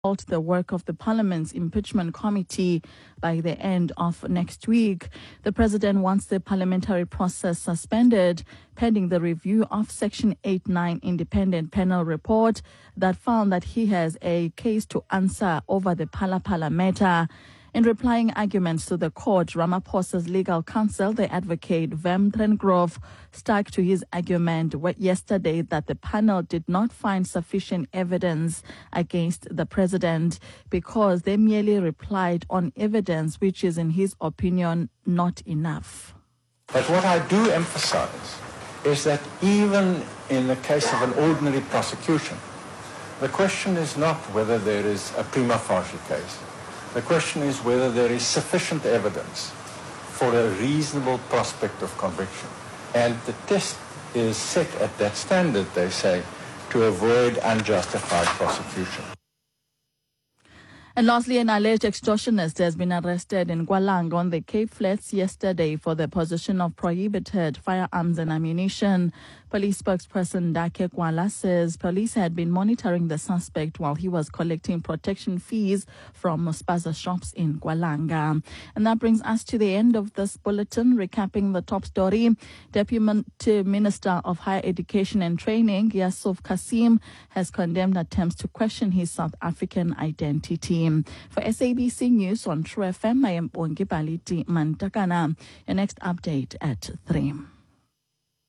halt the work of the Parliament's impeachment committee by the end of next week. The president wants the parliamentary process suspended pending the review of Section 8-9 independent panel report that found that he has a case to answer over the Phala matter. In replying arguments to the court, Ramaphosa's legal counsel, the advocate Vem Trengrove, stuck to his argument yesterday that the panel did not find sufficient evidence against the president because they merely replied on evidence which is, in his opinion, not enough. But what I do emphasize is that even in the case of an ordinary prosecution, the question is not whether there is a prima facie case. The question is whether there is sufficient evidence for a reasonable prospect of conviction. And the test is set at that standard, they say, to avoid unjustified prosecution. And lastly, an alleged extortionist has been arrested in Gwalango on the Cape Flats yesterday for the possession of prohibited firearms and ammunition. Police spokesperson Dake Kwala says police had been monitoring the suspect while he was collecting protection fees from Spaza shops in Gwalanga. And that brings us to the end of this bulletin. Recapping the top story, Deputy Minister of Higher Education and Training, Yusuf Kasim, has condemned attempts to question his South African identity. For SABC News on True FM, I am Bongi Baliti Mantakana. Your next update at 3.